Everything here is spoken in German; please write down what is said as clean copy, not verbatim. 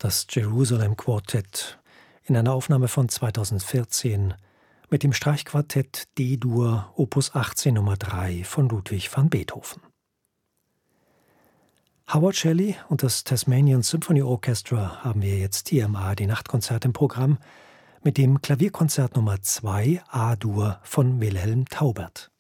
das Jerusalem Quartett in einer Aufnahme von 2014 mit dem Streichquartett D-Dur Opus 18 Nummer 3 von Ludwig van Beethoven. Howard Shelley und das Tasmanian Symphony Orchestra haben wir jetzt hier im ARD-Nachtkonzert im Programm mit dem Klavierkonzert Nummer 2 A-Dur von Wilhelm Taubert.